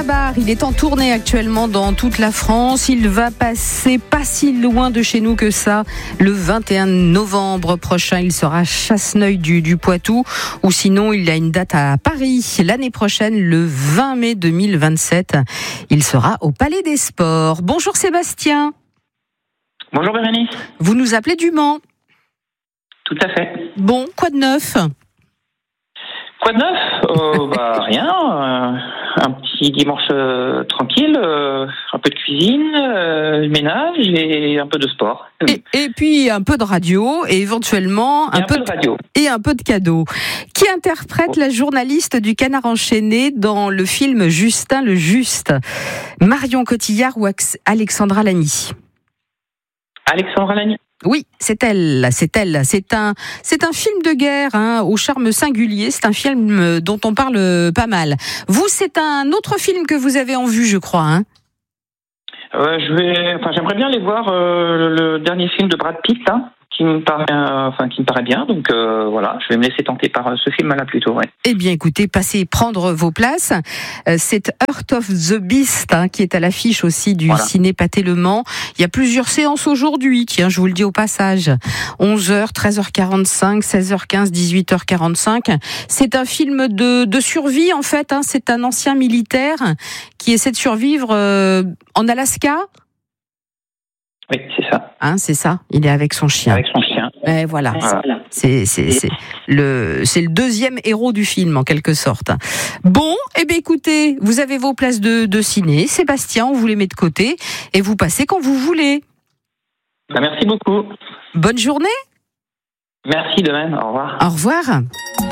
Benabar, il est en tournée actuellement dans toute la France. Il va passer pas si loin de chez nous que ça. Le 21 novembre prochain, il sera à Chasseneuil du Poitou. Ou sinon, il a une date à Paris. L'année prochaine, le 20 mai 2027, il sera au Palais des Sports. Bonjour Sébastien. Bonjour Bérénice. Vous nous appelez du Mans. Tout à fait. Bon, quoi de neuf ? Quoi de neuf ? Rien. Un petit dimanche tranquille, un peu de cuisine, ménage et un peu de sport. Et puis un peu de radio et éventuellement un peu de radio et un peu de cadeaux. Qui interprète la journaliste du Canard enchaîné dans le film Justin le Juste ? Marion Cotillard ou Alexandra Lamy ? Alexandra Lamy. Oui, c'est elle. C'est un film de guerre, au charme singulier. C'est un film dont on parle pas mal. Vous, c'est un autre film que vous avez en vue, je crois. J'aimerais bien aller voir le dernier film de Brad Pitt, qui me paraît bien. Donc voilà, je vais me laisser tenter par ce film-là plutôt. Ouais. Eh bien, écoutez, passez prendre vos places. C'est Heart of the Beast qui est à l'affiche aussi du Ciné Pathé Le Mans. Il y a plusieurs séances aujourd'hui. Tiens, je vous le dis au passage. 11h, 13h45, 16h15, 18h45. C'est un film de survie en fait. C'est un ancien militaire qui essaie de survivre en Alaska. Oui, c'est ça. C'est ça. Il est avec son chien. Avec son chien. Et voilà. C'est le deuxième héros du film, en quelque sorte. Bon, écoutez, vous avez vos places de ciné. Sébastien, on vous les met de côté et vous passez quand vous voulez. Merci beaucoup. Bonne journée. Merci de même. Au revoir. Au revoir.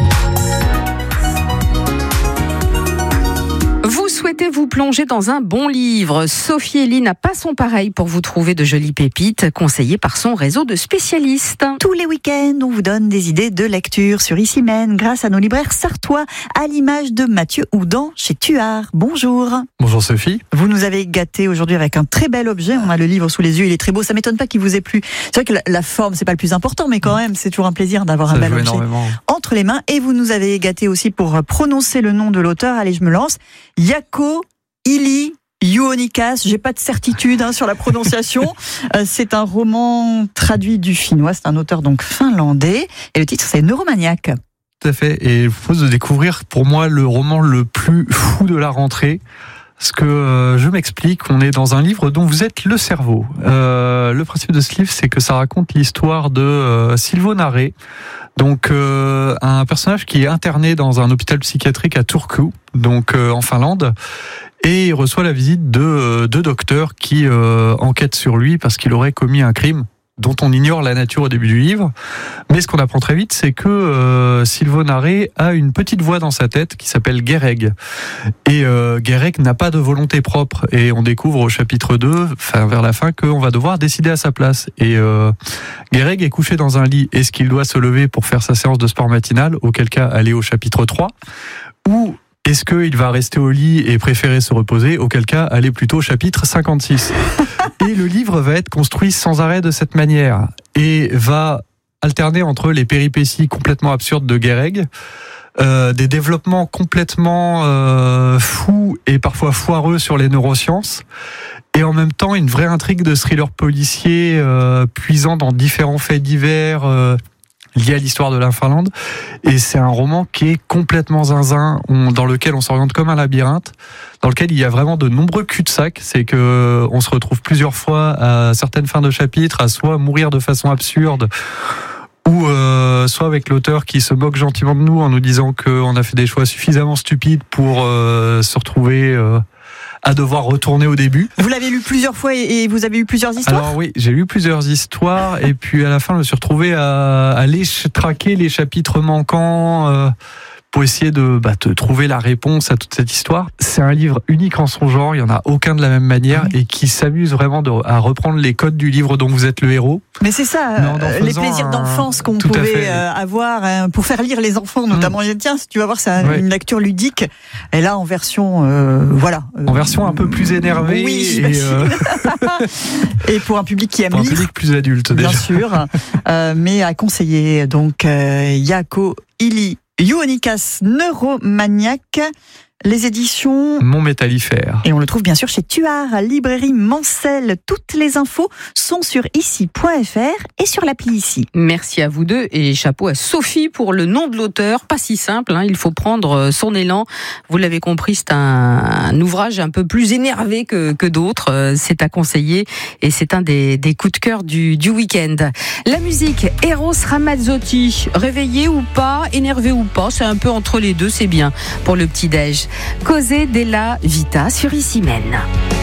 Vous souhaitez vous plonger dans un bon livre. Sophie Elie n'a pas son pareil pour vous trouver de jolies pépites, conseillées par son réseau de spécialistes. Tous les week-ends, on vous donne des idées de lecture sur Issy-Mène grâce à nos libraires sartois, à l'image de Mathieu Houdan chez Tuard. Bonjour. Bonjour Sophie. Vous nous avez gâté aujourd'hui avec un très bel objet. On a le livre sous les yeux, il est très beau. Ça m'étonne pas qu'il vous ait plu. C'est vrai que la forme, c'est pas le plus important, mais quand même, c'est toujours un plaisir d'avoir un bel objet entre les mains. Et vous nous avez gâté aussi pour prononcer le nom de l'auteur. Allez, je me lance. Jaakko Iili Juonikas, j'ai pas de certitude sur la prononciation. C'est un roman traduit du finnois, c'est un auteur donc finlandais, et le titre c'est Neuromaniac. Tout à fait, et je vous propose de découvrir pour moi le roman le plus fou de la rentrée. Parce que je m'explique, on est dans un livre dont vous êtes le cerveau. Le principe de ce livre, c'est que ça raconte l'histoire de Silvo Nare, donc un personnage qui est interné dans un hôpital psychiatrique à Turku, donc en Finlande, et il reçoit la visite de deux docteurs qui enquêtent sur lui parce qu'il aurait commis un crime dont on ignore la nature au début du livre. Mais ce qu'on apprend très vite, c'est que Silvo Nare a une petite voix dans sa tête qui s'appelle Gereg. Et Gereg n'a pas de volonté propre. Et on découvre au chapitre 2, vers la fin, qu'on va devoir décider à sa place. Et Gereg est couché dans un lit. Est-ce qu'il doit se lever pour faire sa séance de sport matinale, auquel cas aller au chapitre 3, ou est-ce qu'il va rester au lit et préférer se reposer, auquel cas aller plutôt au chapitre 56. Et le livre va être construit sans arrêt de cette manière et va alterner entre les péripéties complètement absurdes de Gereg, des développements complètement fous et parfois foireux sur les neurosciences, et en même temps une vraie intrigue de thriller policier puisant dans différents faits divers lié à l'histoire de la Finlande. Et c'est un roman qui est complètement zinzin, dans lequel on s'oriente comme un labyrinthe, dans lequel il y a vraiment de nombreux cul-de-sac. C'est que on se retrouve plusieurs fois à certaines fins de chapitres à soit mourir de façon absurde, ou soit avec l'auteur qui se moque gentiment de nous en nous disant qu'on a fait des choix suffisamment stupides pour se retrouver à devoir retourner au début. Vous l'avez lu plusieurs fois et vous avez eu plusieurs histoires ? Alors oui, j'ai lu plusieurs histoires et puis à la fin je me suis retrouvé à aller traquer les chapitres manquants pour essayer de trouver la réponse à toute cette histoire. C'est un livre unique en son genre, il n'y en a aucun de la même manière et qui s'amuse vraiment à reprendre les codes du livre dont vous êtes le héros. Mais c'est ça, les plaisirs d'enfance qu'on pouvait avoir pour faire lire les enfants notamment. Tiens, tu vas voir, c'est une lecture ludique. Et là, en version, en version un peu plus énervée. Oui, et pour un public qui aime lire. Un public plus adulte, déjà. Bien sûr. Mais à conseiller, donc, Jaakko Iili Juonikas, Neuromaniac. les éditions Mon Métallifère. Et on le trouve bien sûr chez Tuard, à librairie Mancel. Toutes les infos sont sur ici.fr et sur l'appli Ici. Merci à vous deux et chapeau à Sophie pour le nom de l'auteur. Pas si simple, il faut prendre son élan. Vous l'avez compris, c'est un ouvrage un peu plus énervé que d'autres. C'est à conseiller et c'est un des coups de cœur du week-end. La musique, Eros Ramazzotti. Réveillé ou pas, énervé ou pas, c'est un peu entre les deux, c'est bien pour le petit-déj. Causer della vita sur Ici Même.